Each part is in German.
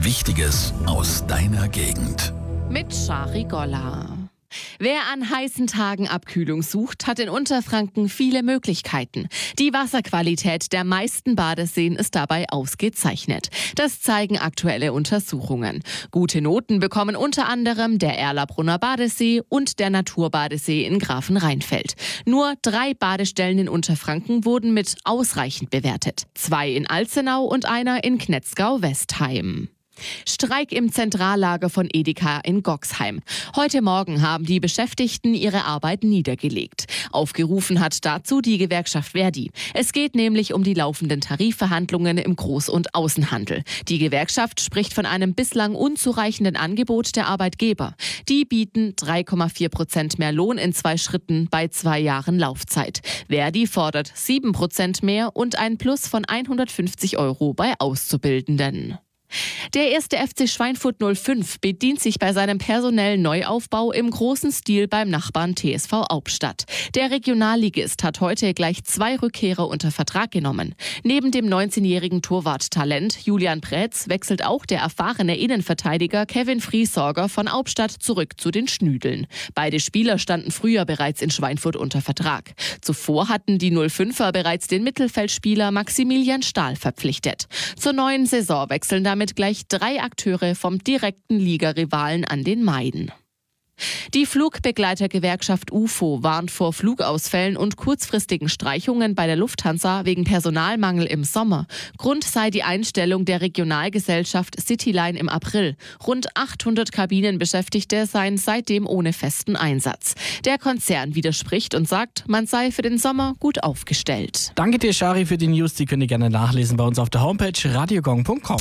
Wichtiges aus deiner Gegend. Mit Shari Golla. Wer an heißen Tagen Abkühlung sucht, hat in Unterfranken viele Möglichkeiten. Die Wasserqualität der meisten Badeseen ist dabei ausgezeichnet. Das zeigen aktuelle Untersuchungen. Gute Noten bekommen unter anderem der Erlabrunner Badesee und der Naturbadesee in Grafenrheinfeld. Nur 3 Badestellen in Unterfranken wurden mit ausreichend bewertet. 2 in Alzenau und einer in Knetzgau-Westheim. Streik im Zentrallager von Edeka in Goxheim. Heute Morgen haben die Beschäftigten ihre Arbeit niedergelegt. Aufgerufen hat dazu die Gewerkschaft Verdi. Es geht nämlich um die laufenden Tarifverhandlungen im Groß- und Außenhandel. Die Gewerkschaft spricht von einem bislang unzureichenden Angebot der Arbeitgeber. Die bieten 3,4% mehr Lohn in 2 Schritten bei 2 Jahren Laufzeit. Verdi fordert 7% mehr und ein Plus von 150 € bei Auszubildenden. Der 1. FC Schweinfurt 05 bedient sich bei seinem personellen Neuaufbau im großen Stil beim Nachbarn TSV Aubstadt. Der Regionalligist hat heute gleich 2 Rückkehrer unter Vertrag genommen. Neben dem 19-jährigen Torwarttalent Julian Preetz wechselt auch der erfahrene Innenverteidiger Kevin Friesorger von Aubstadt zurück zu den Schnüdeln. Beide Spieler standen früher bereits in Schweinfurt unter Vertrag. Zuvor hatten die 05er bereits den Mittelfeldspieler Maximilian Stahl verpflichtet. Zur neuen Saison wechseln damit gleich 3 Akteure vom direkten Ligarivalen an den Main. Die Flugbegleitergewerkschaft UFO warnt vor Flugausfällen und kurzfristigen Streichungen bei der Lufthansa wegen Personalmangel im Sommer. Grund sei die Einstellung der Regionalgesellschaft Cityline im April. Rund 800 Kabinenbeschäftigte seien seitdem ohne festen Einsatz. Der Konzern widerspricht und sagt, man sei für den Sommer gut aufgestellt. Danke dir, Shari, für die News. Die könnt ihr gerne nachlesen bei uns auf der Homepage radiogong.com.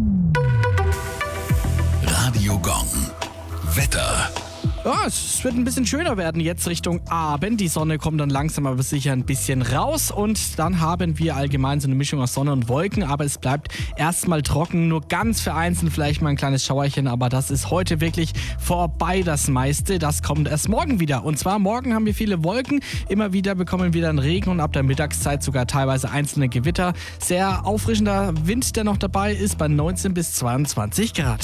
Radio Gong. Wetter. Ja, es wird ein bisschen schöner werden jetzt Richtung Abend. Die Sonne kommt dann langsam aber sicher ein bisschen raus und dann haben wir allgemein so eine Mischung aus Sonne und Wolken, aber es bleibt erstmal trocken, nur ganz vereinzelt vielleicht mal ein kleines Schauerchen, aber das ist heute wirklich vorbei das meiste. Das kommt erst morgen wieder und zwar morgen haben wir viele Wolken, immer wieder bekommen wir dann Regen und ab der Mittagszeit sogar teilweise einzelne Gewitter. Sehr auffrischender Wind, der noch dabei ist, bei 19 bis 22 Grad.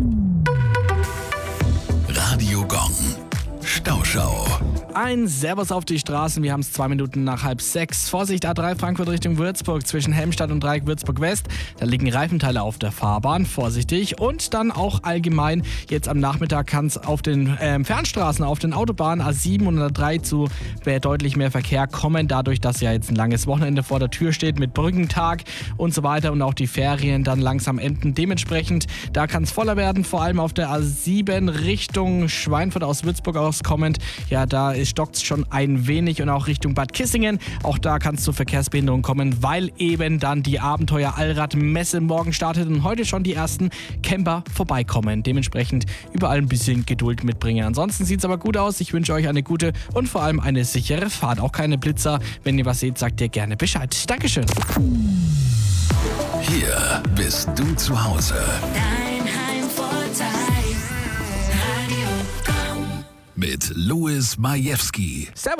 Radio Gong. Stauschau. Ein Servus auf die Straßen. Wir haben es 2 Minuten nach 5:30. Vorsicht, A3 Frankfurt Richtung Würzburg zwischen Helmstadt und Dreieck Würzburg West. Da liegen Reifenteile auf der Fahrbahn. Vorsichtig. Und dann auch allgemein jetzt am Nachmittag kann es auf den Fernstraßen, auf den Autobahnen A7 und A3 zu deutlich mehr Verkehr kommen. Dadurch, dass ja jetzt ein langes Wochenende vor der Tür steht mit Brückentag und so weiter und auch die Ferien dann langsam enden. Dementsprechend, da kann es voller werden. Vor allem auf der A7 Richtung Schweinfurt aus Würzburg auskommend. Ja, da stockt es schon ein wenig und auch Richtung Bad Kissingen. Auch da kann es zu Verkehrsbehinderungen kommen, weil eben dann die Abenteuer-Allrad-Messe morgen startet und heute schon die ersten Camper vorbeikommen. Dementsprechend überall ein bisschen Geduld mitbringen. Ansonsten sieht es aber gut aus. Ich wünsche euch eine gute und vor allem eine sichere Fahrt. Auch keine Blitzer. Wenn ihr was seht, sagt ihr gerne Bescheid. Dankeschön. Hier bist du zu Hause. Dein Heimvorteil. Radio Gong. Mit Louis Majewski.